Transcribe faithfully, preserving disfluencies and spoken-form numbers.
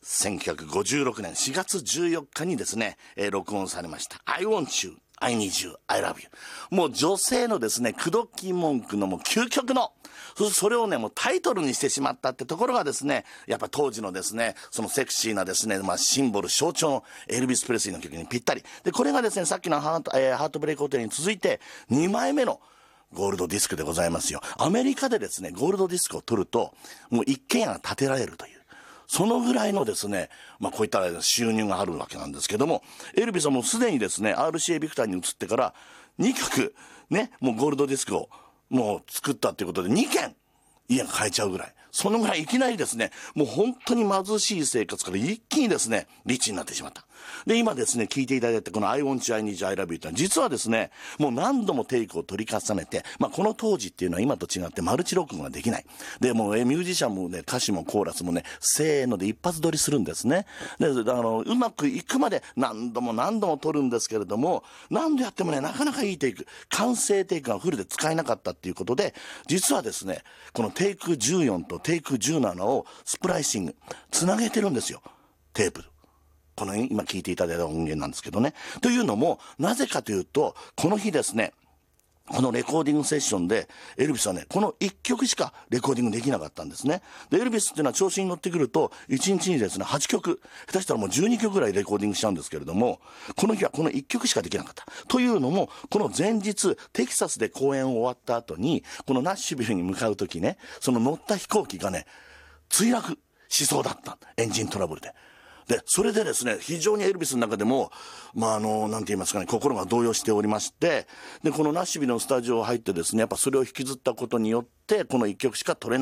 せんきゅうひゃくごじゅうろくねんしがつじゅうよっかにですね、えー、録音されました I want you, I need you, I love you。 もう女性のですね口説き文句のもう究極の、それをねもうタイトルにしてしまったってところがですね、やっぱ当時のですねそのセクシーなですね、まあ、シンボル象徴のエルビス・プレスリーの曲にぴったりで、これがですねさっきのハート、えー、ハートブレイクホテルに続いてにまいめのゴールドディスクでございますよ。アメリカでですねゴールドディスクを取るともう一軒家が建てられるという、そのぐらいのですね、まあこういった収入があるわけなんですけども、エルビスはもうすでにですね アールシーエー ビクターに移ってからにきょくねもうゴールドディスクをもう作ったということでにけん家が買えちゃうぐらい、そのぐらいいきなりですねもう本当に貧しい生活から一気にですねリッチになってしまった。で今ですね聞いていただいたこの I want you, I need you, I love you ってのは実はですねもう何度もテイクを取り重ねて、まあ、この当時っていうのは今と違ってマルチ録音ができないで、もうえミュージシャンもね歌詞もコーラスもねせーので一発撮りするんですね。であのうまくいくまで何度も何度も撮るんですけれども、何度やってもねなかなかいいテイク、完成テイクがフルで使えなかったっていうことで、実はですねこのテイクじゅうよんとテイクじゅうななをスプライシングつなげてるんですよ、テープ。この今聞いていただいた音源なんですけどね。というのもなぜかというと、この日ですねこのレコーディングセッションでエルビスはねこのいっきょくしかレコーディングできなかったんですね。でエルビスっていうのは調子に乗ってくるといちにちにですねはちきょく、下手したらもうじゅうにきょくぐらいレコーディングしちゃうんですけれども、この日はこのいっきょくしかできなかった。というのもこの前日テキサスで公演終わった後にこのナッシュビルに向かう時ね、その乗った飛行機がね墜落しそうだった、エンジントラブルで。でそれでですね非常にエルビスの中でもまああのなんて言いますかね心が動揺しておりまして、でこのナッシュビルのスタジオ入ってですねやっぱそれを引きずったことによってこのいっきょくしか取れない